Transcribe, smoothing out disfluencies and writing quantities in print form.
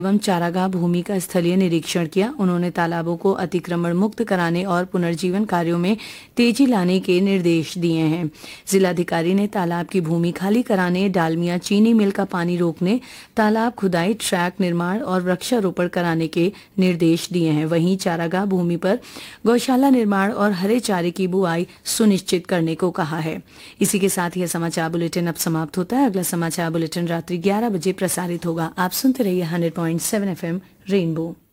एवं चारागाह भूमि का स्थलीय निरीक्षण किया। उन्होंने तालाबों को अतिक्रमण मुक्त कराने और पुनर्जीवन कार्यों में तेजी लाने के निर्देश दिए हैं। जिलाधिकारी ने तालाब की भूमि खाली कराने, डालमिया चीनी मिल का पानी रोकने, तालाब खुदाई, ट्रैक निर्माण और वृक्षारोपण कराने के निर्देश दिए हैं। वहीं चारागाह भूमि पर गौशाला निर्माण और हरे चारे की बुआई सुनिश्चित करने को कहा है। इसी के साथ यह समाचार बुलेटिन अब समाप्त होता है। अगला समाचार बुलेटिन रात्रि 11 बजे प्रसारित होगा। आप सुनते रहिए 100.7 FM रेनबो।